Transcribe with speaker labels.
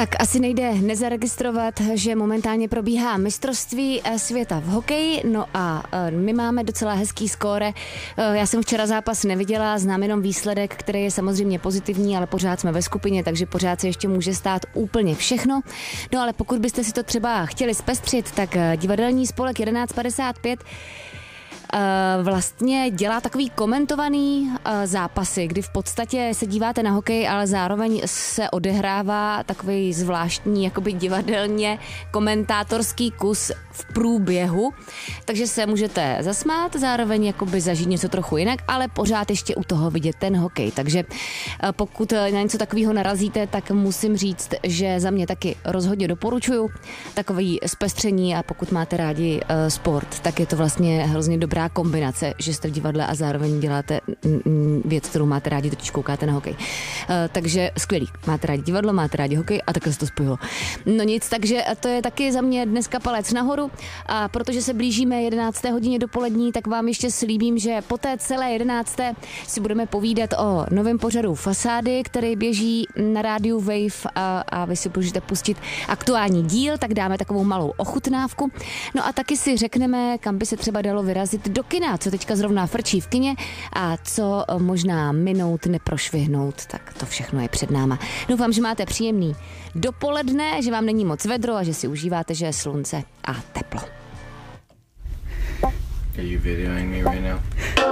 Speaker 1: Tak asi nejde nezaregistrovat, že momentálně probíhá mistrovství světa v hokeji, no a my máme docela hezký skóre. Já jsem včera zápas neviděla, znám jenom výsledek, který je samozřejmě pozitivní, ale pořád jsme ve skupině, takže pořád se ještě může stát úplně všechno. No ale pokud byste si to třeba chtěli zpestřit, tak divadelní spolek 1155 vlastně dělá takový komentovaný zápasy, kdy v podstatě se díváte na hokej, ale zároveň se odehrává takový zvláštní jakoby divadelně komentátorský kus v průběhu, takže se můžete zasmát, zároveň jakoby zažít něco trochu jinak, ale pořád ještě u toho vidět ten hokej, takže pokud na něco takového narazíte, tak musím říct, že za mě taky rozhodně doporučuju takový zpestření a pokud máte rádi sport, tak je to vlastně hrozně dobrá kombinace, že jste v divadle a zároveň děláte věc, kterou máte rádi, totiž koukáte na hokej. Takže skvělý. Máte rádi divadlo, máte rádi hokej a takhle se to spojilo. No nic, takže to je taky za mě dneska palec nahoru a protože se blížíme 11. hodině dopolední, tak vám ještě slíbím, že po té celé 11. si budeme povídat o novém pořadu Fasády, který běží na rádiu Wave a vy si můžete pustit aktuální díl, tak dáme takovou malou ochutnávku. No a taky si řekneme, kam by se třeba dalo vyrazit do kina, co teďka zrovna frčí v kině a co možná minout, neprošvihnout, tak to všechno je před náma. Doufám, že máte příjemný dopoledne, že vám není moc vedro a že si užíváte, že je slunce a teplo.
Speaker 2: Are you videoing me right now?